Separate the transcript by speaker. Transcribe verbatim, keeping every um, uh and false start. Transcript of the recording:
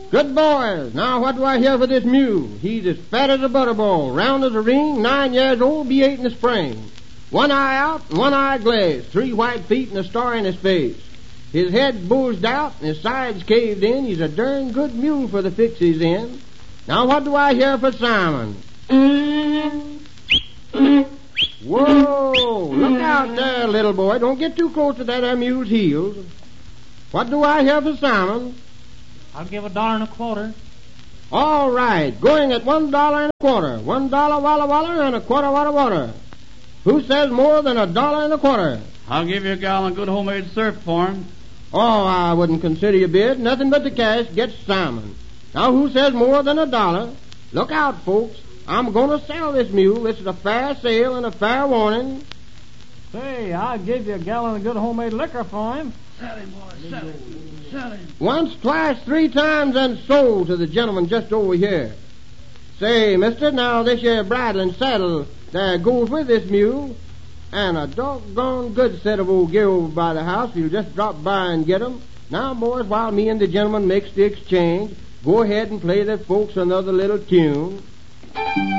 Speaker 1: Good boys, now what do I hear for this mule? He's as fat as a butterball, round as a ring, nine years old, be eight in the spring. One eye out and one eye glazed, three white feet and a star in his face. His head bulged out and his sides caved in. He's a darn good mule for the fix he's in. Now what do I hear for Simon? Whoa, look out there, little boy. Don't get too close to that there mule's heels. What do I hear for Simon?
Speaker 2: I'll give a dollar and a quarter.
Speaker 1: All right, going at one dollar and a quarter. One dollar walla walla and a quarter walla walla. Who says more than a dollar and a quarter?
Speaker 3: I'll give you a gallon of good homemade syrup for him.
Speaker 1: Oh, I wouldn't consider your bid. Nothing but the cash gets Simon. Now, who says more than a dollar? Look out, folks. I'm going to sell this mule. This is a fair sale and a fair warning.
Speaker 2: Say, I'll give you a gallon of good homemade liquor for him.
Speaker 3: Sell him, boy, sell him. Sell him.
Speaker 1: Once, twice, three times, and sold to the gentleman just over here. Say, mister, now this here bridle and saddle that goes with this mule, and a doggone good set of old gear over by the house. You'll just drop by and get 'em. Now, boys, while me and the gentleman makes the exchange, go ahead and play the folks another little tune.